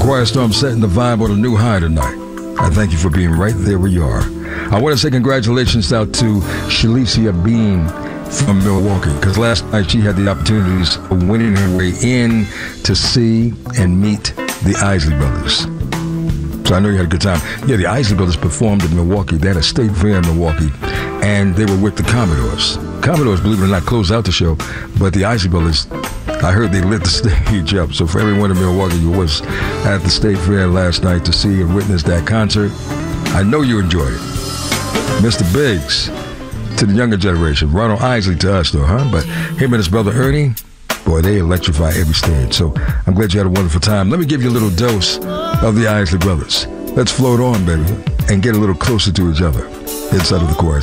Quiet Storm setting the vibe on a new high tonight. I thank you for being right there where you are. I want to say congratulations out to Shalicia Bean from Milwaukee, because last night she had the opportunities of winning her way in to see and meet the Isley Brothers. So I know you had a good time. Yeah, the Isley Brothers performed in Milwaukee. They had a state fair in Milwaukee, and they were with the Commodores. Commodores, believe it or not, closed out the show, but the Isley Brothers, I heard they lit the stage up. So for everyone in Milwaukee who was at the state fair last night to see and witness that concert, I know you enjoyed it. Mr. Biggs to the younger generation. Ronald Isley to us, though, huh? But him and his brother Ernie, boy, they electrify every stage. So I'm glad you had a wonderful time. Let me give you a little dose of the Isley Brothers. Let's float on, baby, and get a little closer to each other inside of the chorus.